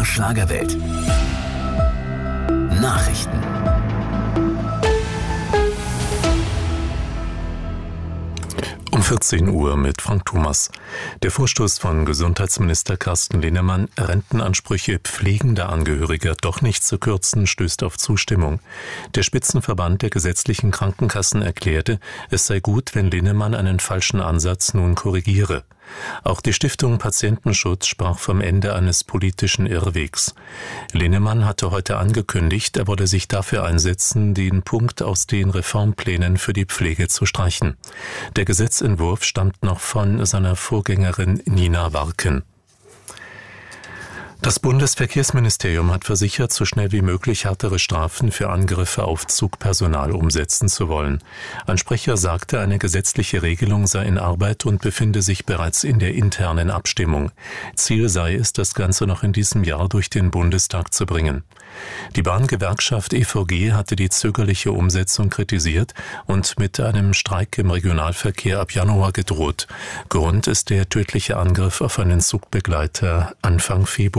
MDR Schlagerwelt. Nachrichten. Um 14 Uhr mit Frank Thomas. Der Vorstoß von Gesundheitsminister Carsten Linnemann, Rentenansprüche pflegender Angehöriger doch nicht zu kürzen, stößt auf Zustimmung. Der Spitzenverband der gesetzlichen Krankenkassen erklärte, es sei gut, wenn Linnemann einen falschen Ansatz nun korrigiere. Auch die Stiftung Patientenschutz sprach vom Ende eines politischen Irrwegs. Linnemann hatte heute angekündigt, er wolle sich dafür einsetzen, den Punkt aus den Reformplänen für die Pflege zu streichen. Der Gesetzentwurf stammt noch von seiner Vorgängerin Nina Warken. Das Bundesverkehrsministerium hat versichert, so schnell wie möglich härtere Strafen für Angriffe auf Zugpersonal umsetzen zu wollen. Ein Sprecher sagte, eine gesetzliche Regelung sei in Arbeit und befinde sich bereits in der internen Abstimmung. Ziel sei es, das Ganze noch in diesem Jahr durch den Bundestag zu bringen. Die Bahngewerkschaft EVG hatte die zögerliche Umsetzung kritisiert und mit einem Streik im Regionalverkehr ab Januar gedroht. Grund ist der tödliche Angriff auf einen Zugbegleiter Anfang Februar.